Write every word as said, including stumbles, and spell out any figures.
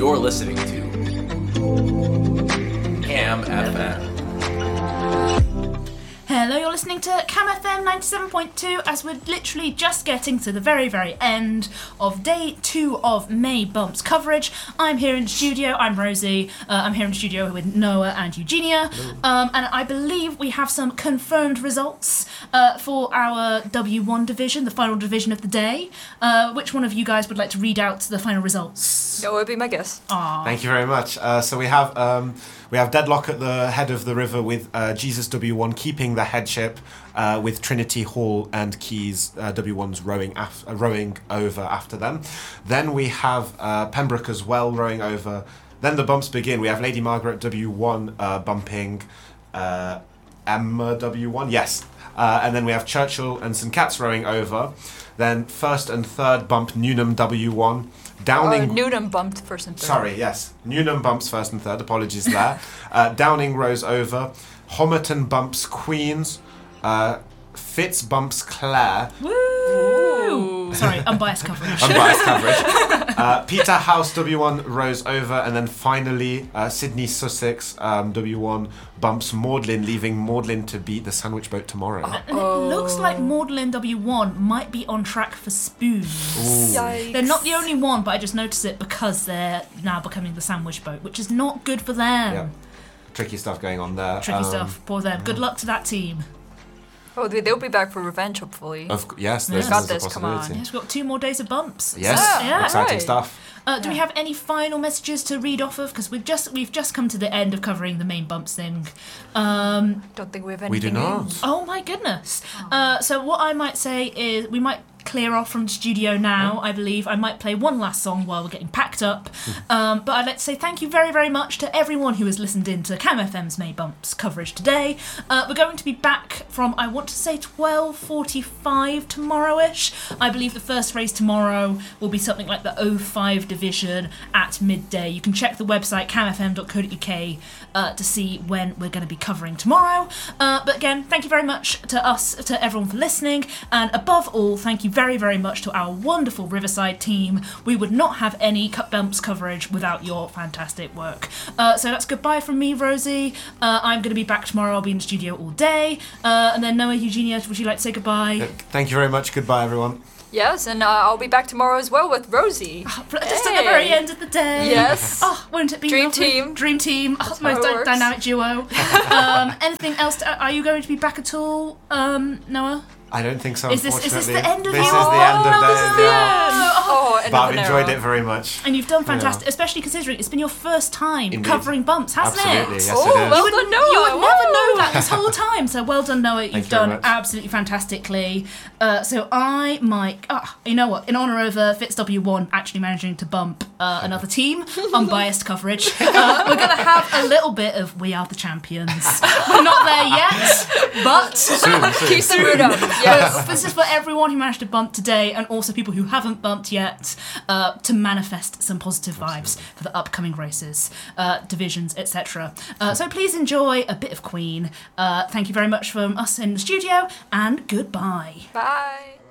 You're listening to Cam F M. Hello, you're listening to Cam F M ninety-seven point two as we're literally just getting to the very, very end of day two of May Bumps coverage. I'm here in the studio, I'm Rosie, uh, I'm here in the studio with Noah and Eugenia, um, and I believe we have some confirmed results uh, for our W one division, the final division of the day. Uh, which one of you guys would like to read out the final results? That would be my guess. Aww. Thank you very much. Uh, so we have um, we have Deadlock at the head of the river with uh, Jesus W one keeping the headship, uh, with Trinity Hall and Keys uh, W one's rowing af- uh, rowing over after them. Then we have uh, Pembroke as well rowing over. Then the bumps begin. We have Lady Margaret W one uh, bumping uh, Emma W one. Yes. Uh, and then we have Churchill and Saint Cat's rowing over. Then first and third bump Newnham W one. Downing. Uh, Newnham bumped first and third. Sorry, yes. Newnham bumps first and third. Apologies there. uh, Downing rows over. Homerton bumps Queens. Uh, Fitz bumps Clare. Woo! Sorry, unbiased coverage. Unbiased coverage. Uh, Peterhouse W one rows over, and then finally uh, Sydney Sussex um, W one bumps Magdalen, leaving Magdalen to beat the Sandwich Boat tomorrow. And it looks like Magdalen W one might be on track for spoons. Yikes. They're not the only one, but I just noticed it because they're now becoming the Sandwich Boat, which is not good for them. Yeah. Tricky stuff going on there. Tricky Um, stuff. Poor them. Good luck to that team. Oh, they- they'll be back for revenge, hopefully. Of, yes, there's, Yeah. there's Got a this, come on. possibility. Yes, we've got two more days of bumps. Yes, So, yeah. exciting Alright. stuff. Uh, do we Yeah. have any final messages to read off of? Because we've just we've just come to the end of covering the main bumps thing. Um, Don't think we have anything We do not. in. oh my goodness. Uh, so what I might say is we might clear off from the studio now, I believe. I might play one last song while we're getting packed up. Um, but I'd like to say thank you very, very much to everyone who has listened in to Cam F M's May Bumps coverage today. Uh, we're going to be back from, I want to say, twelve forty-five tomorrow-ish. I believe the first race tomorrow will be something like the oh five division at midday. You can check the website cam f m dot co dot u k uh, to see when we're going to be covering tomorrow. Uh, but again, thank you very much to us, to everyone for listening. And above all, thank you very, very much to our wonderful Riverside team. We would not have any Cut Bumps coverage without your fantastic work. Uh, so that's goodbye from me, Rosie. Uh, I'm going to be back tomorrow. I'll be in the studio all day. Uh, and then Noah, Eugenia, would you like to say goodbye? Thank you very much. Goodbye, everyone. Yes, and uh, I'll be back tomorrow as well with Rosie. Just at the Hey. very end of the day. Yes. Oh, won't it be Dream lovely? team. Dream team. Oh, That's most how it dy- works. dynamic duo. um, anything else? To, are you going to be back at all, um, Noah? I don't think so, Is this- is this unfortunately. the end of This your- is the end of Oh, the... this is the yeah. Oh, But another I've enjoyed narrow. it very much. And you've done fantastic, especially considering it's been your first time Indeed. covering bumps, hasn't Absolutely, it? yes Oh, it is. well You would, done, Noah. you would never Woo. know that this whole time. So well done, Noah. You've you very done much. absolutely fantastically. Uh, so I might, ah, you know what? In honour of uh, Fitz W one actually managing to bump uh, another team, unbiased coverage, uh, we're going to have a little bit of "We Are the Champions." We're not there yet, but Soon, soon. Keep the mood up. Yes. this is for everyone who managed to bump today, and also people who haven't bumped yet, uh, to manifest some positive vibes for the upcoming races, uh, divisions, et cetera. Uh, so please enjoy a bit of Queen. Uh, thank you very much from us in the studio, and goodbye. Bye.